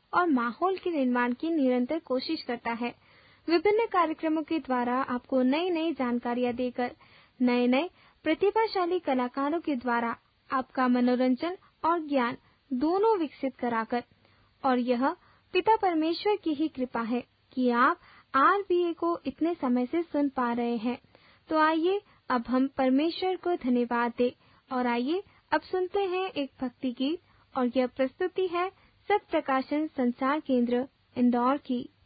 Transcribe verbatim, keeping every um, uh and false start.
और माहौल के निर्माण की निरंतर कोशिश करता है। विभिन्न कार्यक्रमों के द्वारा आपको नई नई जानकारियां देकर नए नए प्रतिभाशाली कलाकारों के द्वारा आपका मनोरंजन और ज्ञान दोनों विकसित कराकर, और यह पिता परमेश्वर की ही कृपा है कि आप आरबीए को इतने समय से सुन पा रहे हैं। तो आइए अब हम परमेश्वर को धन्यवाद दें और आइए अब सुनते हैं एक भक्ति गीत, और यह प्रस्तुति है सत्य प्रकाशन संसार केंद्र इंदौर की।